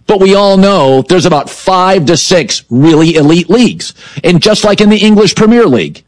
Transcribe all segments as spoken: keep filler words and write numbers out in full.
But we all know there's about five to six really elite leagues. And just like in the English Premier League,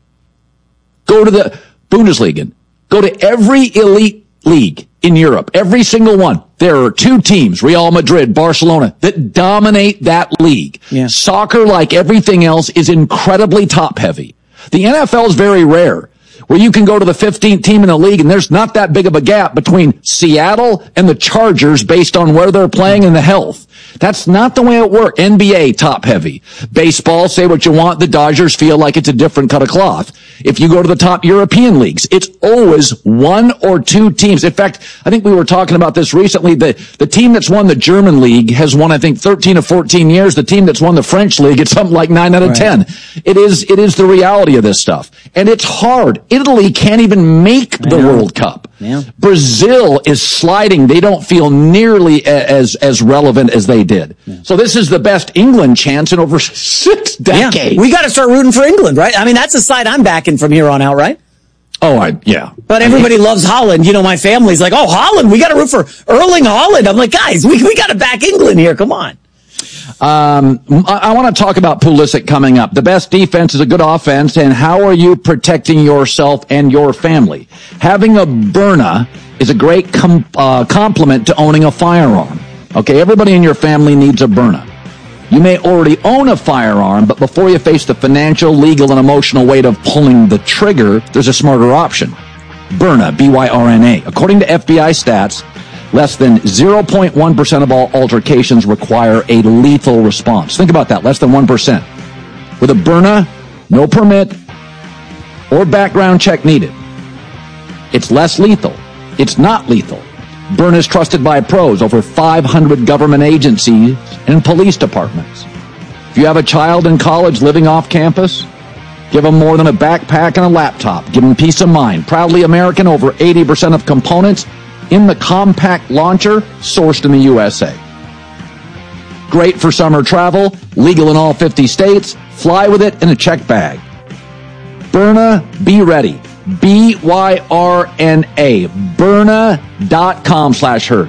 go to the Bundesliga, go to every elite league in Europe, every single one. There are two teams, Real Madrid, Barcelona, that dominate that league. Yeah. Soccer, like everything else, is incredibly top-heavy. The N F L is very rare, where you can go to the fifteenth team in the league and there's not that big of a gap between Seattle and the Chargers based on where they're playing and the health. That's not the way it works. N B A, top heavy. Baseball, say what you want. The Dodgers feel like it's a different cut of cloth. If you go to the top European leagues, it's always one or two teams. In fact, I think we were talking about this recently. The, the team that's won the German league has won, I think, thirteen or fourteen years. The team that's won the French league, it's something like nine out of ten. It is, it is the reality of this stuff. And it's hard. Italy can't even make the World Cup. Yeah. Brazil is sliding. They don't feel nearly as, as relevant as they did. Yeah. So this is the best England chance in over six decades. Yeah. We got to start rooting for England, right? I mean, that's the side I'm backing from here on out, right? Oh, I, yeah. But everybody I mean, loves Holland. You know, my family's like, oh, Holland, we got to root for Erling Haaland. I'm like, guys, we, we got to back England here. Come on. Um, I, I want to talk about Pulisic coming up. The best defense is a good offense, and how are you protecting yourself and your family? Having a Byrna is a great com- uh, complement to owning a firearm. Okay, everybody in your family needs a Byrna. You may already own a firearm, but before you face the financial, legal, and emotional weight of pulling the trigger, there's a smarter option. Byrna, B Y R N A. According to F B I stats, less than zero point one percent of all altercations require a lethal response. Think about that, less than one percent. With a Byrna, no permit or background check needed. It's less lethal. It's not lethal. Byrna is trusted by pros, over five hundred government agencies and police departments. If you have a child in college living off campus, give them more than a backpack and a laptop. Give them peace of mind. Proudly American, over eighty percent of components in the compact launcher sourced in the U S A. Great for summer travel, legal in all fifty states. Fly with it in a check bag. Byrna, be ready. B Y R N A. Byrna.com slash herd.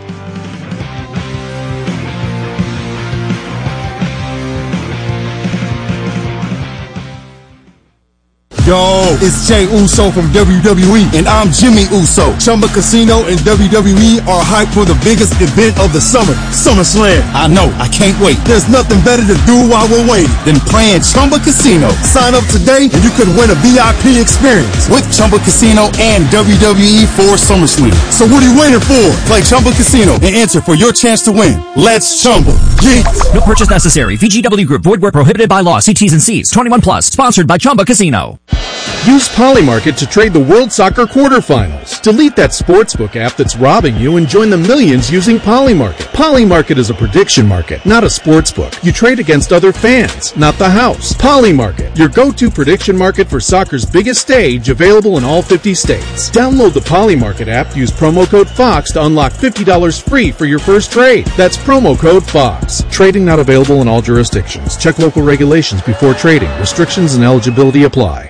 Yo, it's Jay Uso from W W E, and I'm Jimmy Uso. Chumba Casino and W W E are hyped for the biggest event of the summer, SummerSlam. I know, I can't wait. There's nothing better to do while we're waiting than playing Chumba Casino. Sign up today and you could win a V I P experience with Chumba Casino and W W E for SummerSlam. So what are you waiting for? Play Chumba Casino and enter for your chance to win. Let's Chumba. Yeah. No purchase necessary. V G W Group. Void where prohibited by law. See T's and C's. twenty-one plus. Sponsored by Chumba Casino. Use Polymarket to trade the World Soccer quarterfinals. Delete that sportsbook app that's robbing you and join the millions using Polymarket. Polymarket is a prediction market, not a sportsbook. You trade against other fans, not the house. Polymarket, your go-to prediction market for soccer's biggest stage, available in all fifty states. Download the Polymarket app, use promo code FOX to unlock fifty dollars free for your first trade. That's promo code FOX. Trading not available in all jurisdictions. Check local regulations before trading. Restrictions and eligibility apply.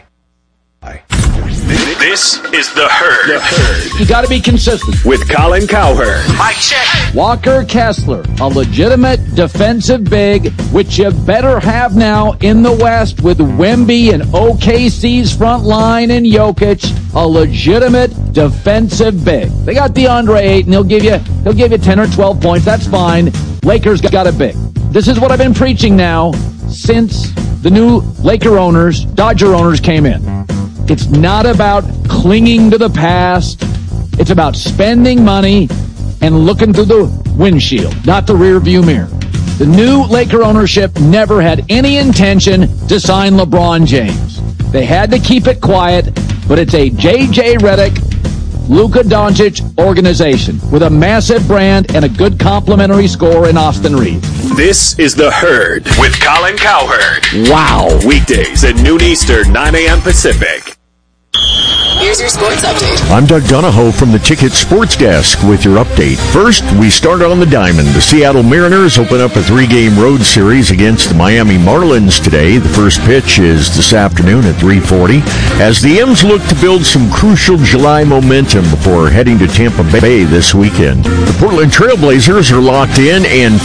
This is The Herd. The Herd. You got to be consistent. With Colin Cowherd. Mic check. Walker Kessler, a legitimate defensive big, which you better have now in the West with Wemby and O K C's front line and Jokic, a legitimate defensive big. They got DeAndre Ayton. He'll give you, he'll give you ten or twelve points. That's fine. Lakers got a big. This is what I've been preaching now since the new Laker owners, Dodger owners came in. It's not about clinging to the past. It's about spending money and looking through the windshield, not the rear view mirror. The new Laker ownership never had any intention to sign LeBron James. They had to keep it quiet, but it's a J J Redick, Luka Doncic organization with a massive brand and a good complimentary score in Austin Reeves. This is The Herd with Colin Cowherd. Wow. Weekdays at noon Eastern, nine a.m. Pacific. Here's your sports update. I'm Doug Donahoe from the Ticket Sports Desk with your update. First, we start on the diamond. The Seattle Mariners open up a three-game road series against the Miami Marlins today. The first pitch is this afternoon at three forty. As the M's look to build some crucial July momentum before heading to Tampa Bay this weekend. The Portland Trail Blazers are locked in and